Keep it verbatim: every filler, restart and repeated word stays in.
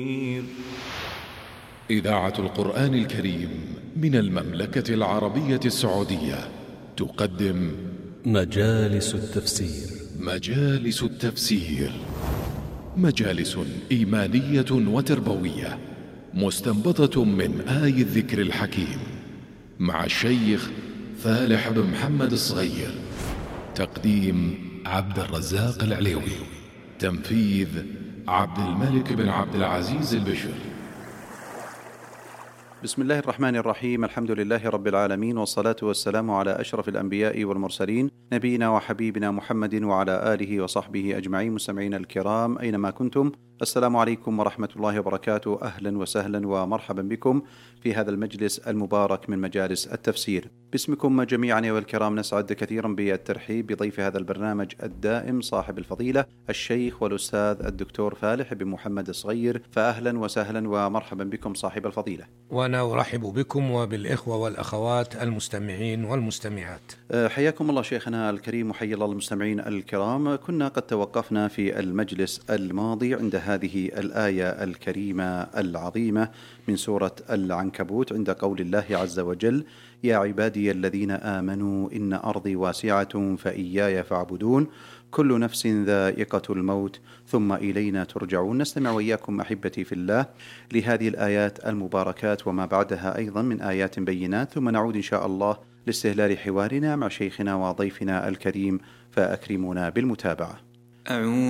إذاعة القرآن الكريم من المملكة العربية السعودية تقدم مجالس التفسير. مجالس التفسير مجالس إيمانية وتربوية مستنبطة من آي الذكر الحكيم مع الشيخ فالح بن محمد الصغير. تقديم عبد الرزاق العليوي. تنفيذ عبد الملك بن عبد العزيز البشر. بسم الله الرحمن الرحيم. الحمد لله رب العالمين، والصلاة والسلام على أشرف الأنبياء والمرسلين، نبينا وحبيبنا محمد وعلى آله وصحبه أجمعين. مستمعين الكرام أينما كنتم، السلام عليكم ورحمة الله وبركاته. أهلا وسهلا ومرحبا بكم في هذا المجلس المبارك من مجالس التفسير. باسمكم جميعا أيها الكرام نسعد كثيرا بالترحيب بضيف هذا البرنامج الدائم صاحب الفضيلة الشيخ والأستاذ الدكتور فالح بن محمد الصغير. فأهلا وسهلا ومرحبا بكم صاحب الفضيلة. وأنا أرحب بكم وبالإخوة والأخوات المستمعين والمستمعات. حياكم الله شيخنا الكريم، وحيا الله المستمعين الكرام. كنا قد توقفنا في المجلس الماضي عند هذه الآية الكريمة العظيمة من سورة العنكبوت، عند قول الله عز وجل: يا عبادي الذين آمنوا إن أرضي واسعة فإياي فاعبدون كل نفس ذائقة الموت ثم إلينا ترجعون. نستمع وإياكم أحبتي في الله لهذه الآيات المباركات وما بعدها أيضا من آيات بينات، ثم نعود إن شاء الله لاستهلال حوارنا مع شيخنا وضيفنا الكريم، فأكرمونا بالمتابعة. أعوذ